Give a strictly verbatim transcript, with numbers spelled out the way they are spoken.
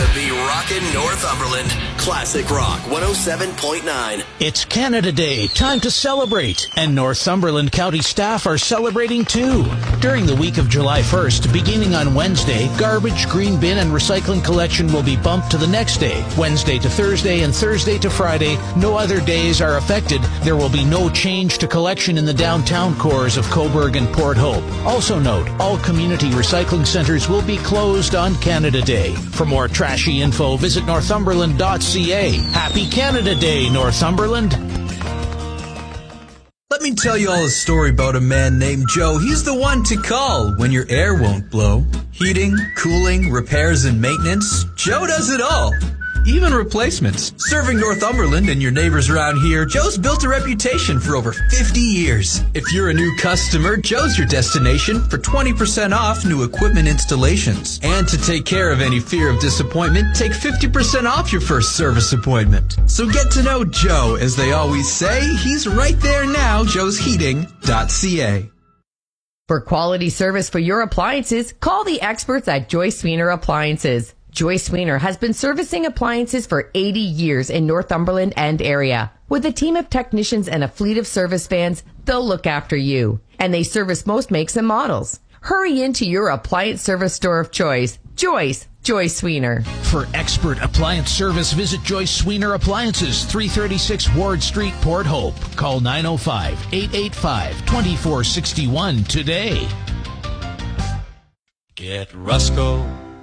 be rockin' Northumberland. Classic Rock one oh seven point nine. It's Canada Day, time to celebrate, and Northumberland County staff are celebrating too. During the week of July first, beginning on Wednesday, garbage, green bin, and recycling collection will be bumped to the next day, Wednesday to Thursday and Thursday to Friday. No other days are affected. There will be no change to collection in the downtown cores of Cobourg and Port Hope. Also note, all community recycling centres will be closed on Canada Day. For more trashy info, visit northumberland dot c a. Happy Canada Day, Northumberland. Let me tell you all a story about a man named Joe. He's the one to call when your air won't blow. Heating, cooling, repairs, and maintenance. Joe does it all. Even replacements. Serving Northumberland and your neighbors around here, Joe's built a reputation for over fifty years. If you're a new customer, Joe's your destination for twenty percent off new equipment installations. And to take care of any fear of disappointment, take fifty percent off your first service appointment. So get to know Joe. As they always say, he's right there now, joes heating dot c a. For quality service for your appliances, call the experts at Joyce Sweener Appliances. Joyce Sweener has been servicing appliances for eighty years in Northumberland and area. With a team of technicians and a fleet of service vans, they'll look after you. And they service most makes and models. Hurry into your appliance service store of choice. Joyce, Joyce Sweener. For expert appliance service, visit Joyce Sweener Appliances, three thirty-six Ward Street, Port Hope. Call nine oh five, eight eight five, two four six one today. Get Rusco